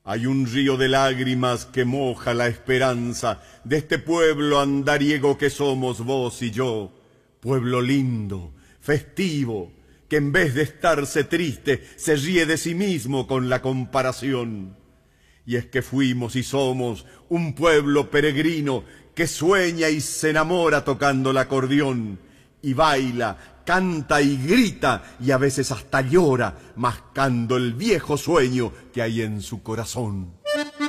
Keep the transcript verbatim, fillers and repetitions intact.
Hay un río de lágrimas que moja la esperanza de este pueblo andariego que somos vos y yo. Pueblo lindo, festivo, que en vez de estarse triste, se ríe de sí mismo con la comparación. Y es que fuimos y somos un pueblo peregrino que sueña y se enamora tocando el acordeón, y baila, canta y grita, y a veces hasta llora, mascando el viejo sueño que hay en su corazón.